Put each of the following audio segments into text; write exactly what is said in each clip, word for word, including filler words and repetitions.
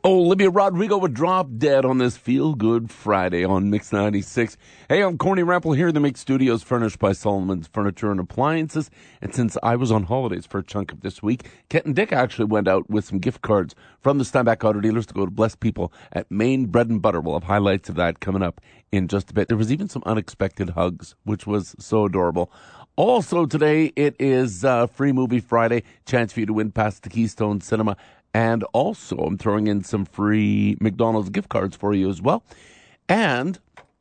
Olivia Rodrigo would drop dead on this Feel Good Friday on Mix ninety-six. Hey, I'm Corny Rample here in the Mix Studios, furnished by Solomon's Furniture and Appliances. And since I was on holidays for a chunk of this week, Kent and Dick actually went out with some gift cards from the Steinbach Auto Dealers to go to bless people at Maine Bread and Butter. We'll have highlights of that coming up in just a bit. There was even some unexpected hugs, which was so adorable. Also today, it is uh, Free Movie Friday, chance for you to win past the Keystone Cinema. And also, I'm throwing in some free McDonald's gift cards for you as well. And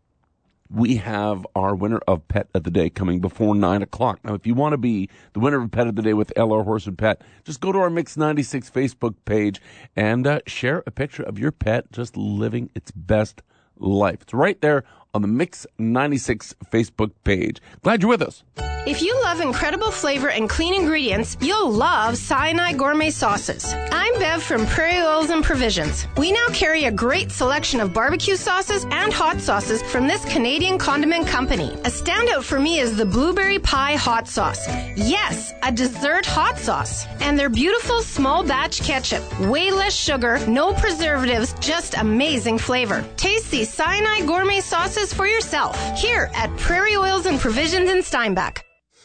we have our winner of Pet of the Day coming before nine o'clock. Now, if you want to be the winner of Pet of the Day with L R Horse and Pet, just go to our Mix ninety-six Facebook page and uh, share a picture of your pet just living its best life. It's right there on the Mix ninety-six Facebook page. Glad you're with us. If you love incredible flavor and clean ingredients, you'll love Cyanide Gourmet Sauces. I'm Bev from Prairie Oils and Provisions. We now carry a great selection of barbecue sauces and hot sauces from this Canadian condiment company. A standout for me is the Blueberry Pie Hot Sauce. Yes, a dessert hot sauce. And their beautiful small batch ketchup. Way less sugar, no preservatives, just amazing flavor. Taste these Cyanide Gourmet Sauces for yourself here at Prairie Oils and Provisions in Steinbach.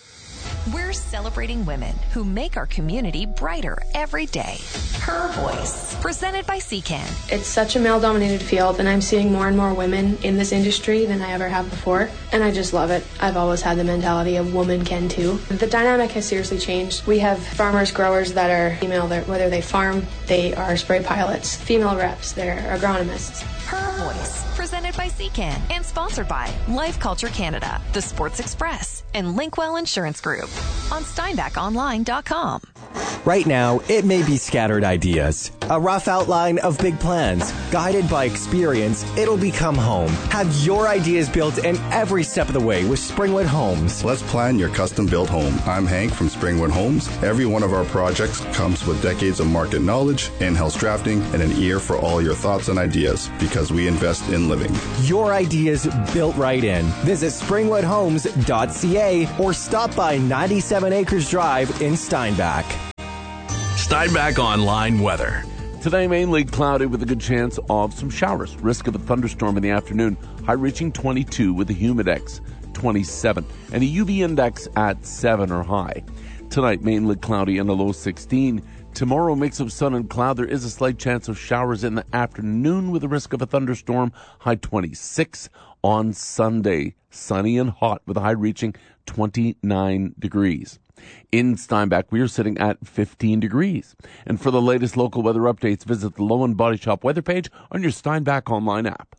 We're celebrating women who make our community brighter every day. Her Voice, presented by C C A N. It's such a male-dominated field, and I'm seeing more and more women in this industry than I ever have before, and I just love it. I've always had the mentality of woman can too. The dynamic has seriously changed. We have farmers, growers that are female, whether they farm, they are spray pilots. Female reps, they're agronomists. Her Voice, presented by C C A N and sponsored by Life Culture Canada, The Sports Express, and Linkwell Insurance Group on Steinbach Online dot com. Right now, it may be scattered ideas, a rough outline of big plans. Guided by experience, it'll become home. Have your ideas built in every step of the way with Springwood Homes. Let's plan your custom-built home. I'm Hank from Springwood Homes. Every one of our projects comes with decades of market knowledge, in-house drafting, and an ear for all your thoughts and ideas, because we invest in living. Your ideas built right in. Visit springwood homes dot c a or stop by ninety-seven Acres Drive in Steinbach. Steinbach Online weather. Today, mainly cloudy with a good chance of some showers. Risk of a thunderstorm in the afternoon. High reaching twenty-two with a humidex twenty-seven. And a U V index at seven or high. Tonight, mainly cloudy and a low sixteen. Tomorrow, mix of sun and cloud. There is a slight chance of showers in the afternoon with a risk of a thunderstorm. High twenty-six. On Sunday, sunny and hot with a high reaching twenty-nine degrees. In Steinbach, we are sitting at fifteen degrees. And for the latest local weather updates, visit the Lowen Body Shop weather page on your Steinbach Online app.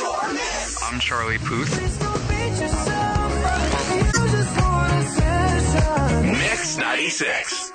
I'm Charlie Puth. Mix ninety-six.